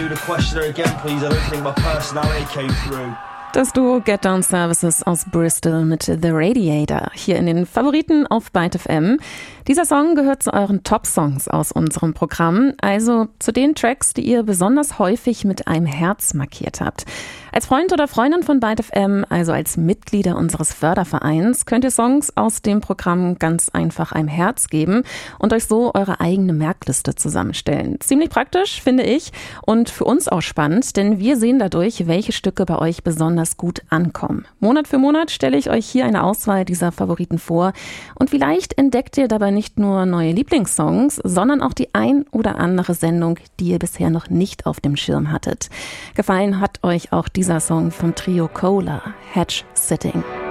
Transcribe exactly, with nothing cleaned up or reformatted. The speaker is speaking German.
the questioner again, please. I don't think my personality came through. Das Duo Get Down Services aus Bristol mit The Radiator hier in den Favoriten auf Byte F M. Dieser Song gehört zu euren Top-Songs aus unserem Programm, also zu den Tracks, die ihr besonders häufig mit einem Herz markiert habt. Als Freund oder Freundin von Byte F M, also als Mitglieder unseres Fördervereins, könnt ihr Songs aus dem Programm ganz einfach einem Herz geben und euch so eure eigene Merkliste zusammenstellen. Ziemlich praktisch, finde ich, und für uns auch spannend, denn wir sehen dadurch, welche Stücke bei euch besonders gut ankommen. Monat für Monat stelle ich euch hier eine Auswahl dieser Favoriten vor und vielleicht entdeckt ihr dabei nicht nur neue Lieblingssongs, sondern auch die ein oder andere Sendung, die ihr bisher noch nicht auf dem Schirm hattet. Gefallen hat euch auch dieser Song vom Trio Cola, Hedge Sitting.